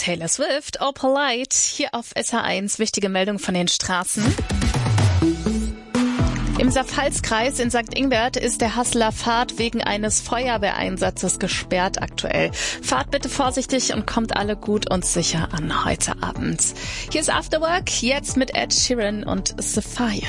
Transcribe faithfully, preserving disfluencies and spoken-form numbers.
Taylor Swift, Oh Polite, hier auf S H eins. Wichtige Meldung von den Straßen. Im Saarpfalz-Kreis in Sankt Ingbert ist der Hasseler Pfad wegen eines Feuerwehreinsatzes gesperrt aktuell. Fahrt bitte vorsichtig und kommt alle gut und sicher an heute Abend. Hier ist Afterwork, jetzt mit Ed Sheeran und Sophia.